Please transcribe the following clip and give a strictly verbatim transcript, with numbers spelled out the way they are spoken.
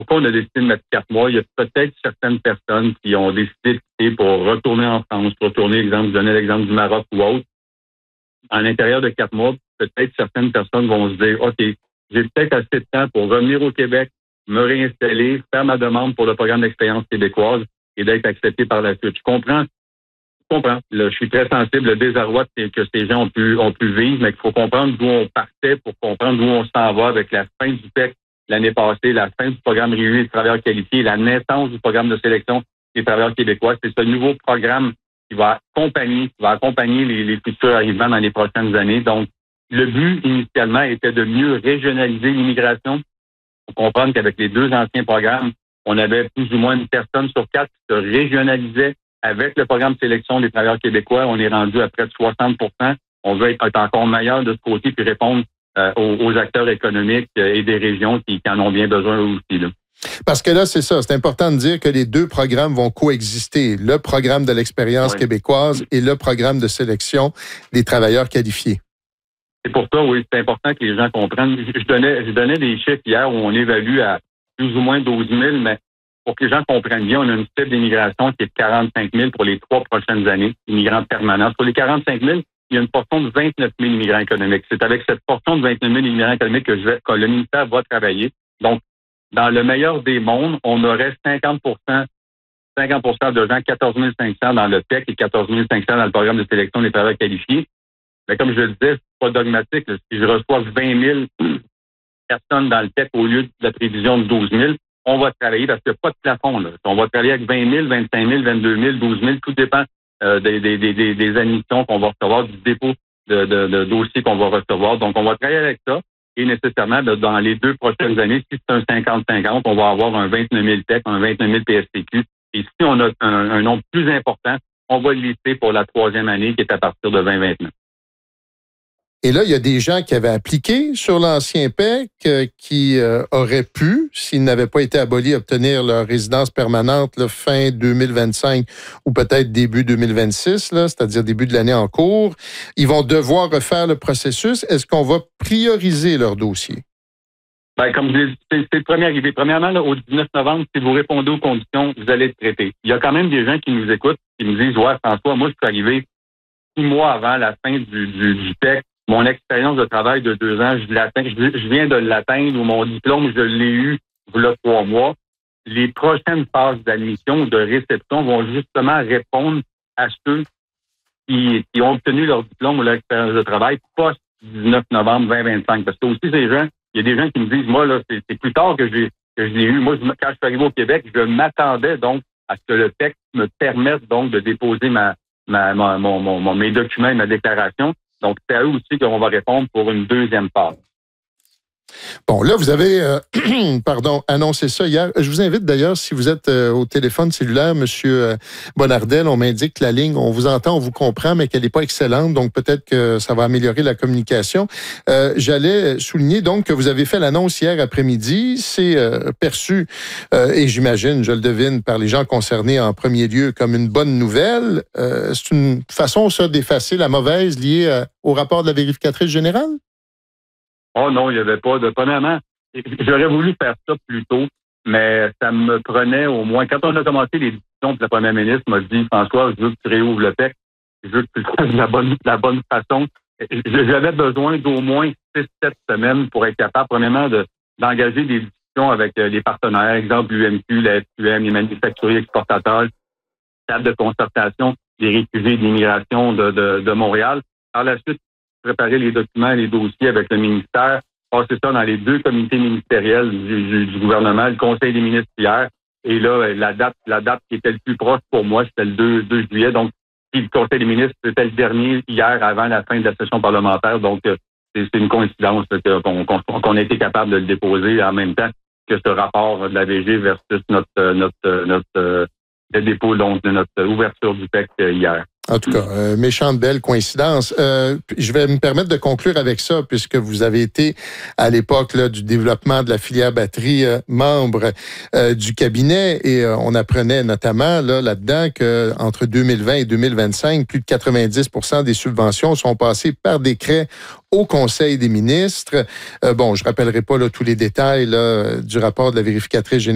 Pourquoi on a décidé de mettre quatre mois? Il y a peut-être certaines personnes qui ont décidé de quitter pour retourner en France, pour retourner, exemple, je donnais l'exemple du Maroc ou autre. À l'intérieur de quatre mois, peut-être certaines personnes vont se dire, OK, j'ai peut-être assez de temps pour revenir au Québec, me réinstaller, faire ma demande pour le programme d'expérience québécoise et d'être accepté par la suite. Je comprends, je comprends. Là, je suis très sensible au désarroi que ces gens ont pu, ont pu vivre, mais qu'il faut comprendre d'où on partait pour comprendre d'où on s'en va avec la fin du P E C l'année passée, la fin du programme réuni des travailleurs qualifiés, la naissance du programme de sélection des travailleurs québécois. C'est ce nouveau programme qui va accompagner, qui va accompagner les, les futurs arrivants dans les prochaines années. Donc, le but initialement était de mieux régionaliser l'immigration. Il faut comprendre qu'avec les deux anciens programmes, on avait plus ou moins une personne sur quatre qui se régionalisait. Avec le programme de sélection des travailleurs québécois, on est rendu à près de soixante pour cent. On veut être, être encore meilleur de ce côté puis répondre euh, aux, aux acteurs économiques et des régions qui, qui en ont bien besoin aussi, là. Parce que là, c'est ça, c'est important de dire que les deux programmes vont coexister, le programme de l'expérience oui. québécoise et le programme de sélection des travailleurs qualifiés. C'est pour ça, oui, c'est important que les gens comprennent. Je donnais, je donnais des chiffres hier où on évalue à plus ou moins douze mille, mais pour que les gens comprennent bien, on a une cible d'immigration qui est de quarante-cinq mille pour les trois prochaines années, immigrants permanents. Sur les quarante-cinq mille, il y a une portion de vingt-neuf mille immigrants économiques. C'est avec cette portion de vingt-neuf mille immigrants économiques que, je vais, que le ministère va travailler. Donc, dans le meilleur des mondes, on aurait cinquante pour cent, cinquante pour cent de gens, quatorze mille cinq cents dans le P E C et quatorze mille cinq cents dans le programme de sélection des travailleurs qualifiés. Mais comme je le disais, c'est pas dogmatique. Là. Si je reçois vingt mille personnes dans le P E C au lieu de la prévision de douze mille, on va travailler parce qu'il n'y a pas de plafond. Là. On va travailler avec vingt mille, vingt-cinq mille, vingt-deux mille, douze mille. Tout dépend euh, des, des, des, des admissions qu'on va recevoir, du dépôt de, de, de dossiers qu'on va recevoir. Donc, on va travailler avec ça. Et nécessairement, dans les deux prochaines années, si c'est un cinquante cinquante, on va avoir un vingt-neuf mille P E C, un vingt-neuf mille P S T Q. Et si on a un, un nombre plus important, on va le lister pour la troisième année qui est à partir de vingt vingt-neuf. Et là, il y a des gens qui avaient appliqué sur l'ancien P E C euh, qui euh, auraient pu, s'ils n'avaient pas été abolis, obtenir leur résidence permanente là, fin deux mille vingt-cinq ou peut-être début deux mille vingt-six, là, c'est-à-dire début de l'année en cours. Ils vont devoir refaire le processus. Est-ce qu'on va prioriser leur dossier? Ben, comme je dis, c'est, c'est le premier arrivé. Premièrement, là, au dix-neuf novembre, si vous répondez aux conditions, vous allez être traité. Il y a quand même des gens qui nous écoutent, qui nous disent, ouais, François, moi, je suis arrivé six mois avant la fin du, du, du P E C. Mon expérience de travail de deux ans, je l'atteins, je, je viens de l'atteindre, ou mon diplôme, je l'ai eu, voilà trois mois. Les prochaines phases d'admission ou de réception vont justement répondre à ceux qui, qui ont obtenu leur diplôme ou leur expérience de travail post-dix-neuf novembre vingt vingt-cinq. Parce que aussi, ces gens, il y a des gens qui me disent, moi, là, c'est, c'est plus tard que j'ai, que je l'ai eu. Moi, quand je suis arrivé au Québec, je m'attendais donc à ce que le P E C me permette donc de déposer ma, ma, ma, mon, mon, mon, mes documents et ma déclaration. Donc, c'est à eux aussi qu'on va répondre pour une deuxième phase. Bon, là, vous avez euh, pardon, annoncé ça hier. Je vous invite d'ailleurs, si vous êtes euh, au téléphone cellulaire, Monsieur euh, Bonardel, on m'indique que la ligne, on vous entend, on vous comprend, mais qu'elle n'est pas excellente, donc peut-être que ça va améliorer la communication. Euh, j'allais souligner donc que vous avez fait l'annonce hier après-midi. C'est euh, perçu, euh, et j'imagine, je le devine, par les gens concernés en premier lieu comme une bonne nouvelle. Euh, c'est une façon, ça, d'effacer la mauvaise liée euh, au rapport de la vérificatrice générale? Oh non, il n'y avait pas de... Premièrement, j'aurais voulu faire ça plus tôt, mais ça me prenait au moins... Quand on a commencé les discussions, la première ministre m'a dit, François, je veux que tu réouvres le P E C, je veux que tu le fasses de la bonne, la bonne façon. J'avais besoin d'au moins six sept semaines pour être capable, premièrement, de, d'engager des discussions avec les partenaires, exemple l'U M Q, la F Q M, les manufacturiers exportateurs, table de concertation des réfugiés de l'immigration de, de, de Montréal. Par la suite, préparer les documents et les dossiers avec le ministère, passer ça dans les deux comités ministériels du, du, du gouvernement, le Conseil des ministres hier. Et là, la date, la date qui était le plus proche pour moi, c'était le deux, deux juillet. Donc, puis le Conseil des ministres, c'était le dernier hier avant la fin de la session parlementaire. Donc, c'est, c'est une coïncidence là, qu'on, qu'on, qu'on a été capable de le déposer en même temps que ce rapport de la V G versus notre, notre, notre, le dépôt donc, de notre ouverture du P E C hier. En tout cas, euh, méchante belle coïncidence. Euh, je vais me permettre de conclure avec ça, puisque vous avez été, à l'époque là, du développement de la filière batterie, euh, membre euh, du cabinet, et euh, on apprenait notamment là, là-dedans qu'entre deux mille vingt et deux mille vingt-cinq, plus de quatre-vingt-dix pour cent des subventions sont passées par décret au Conseil des ministres. Euh, bon, je rappellerai pas là, tous les détails là, du rapport de la vérificatrice générale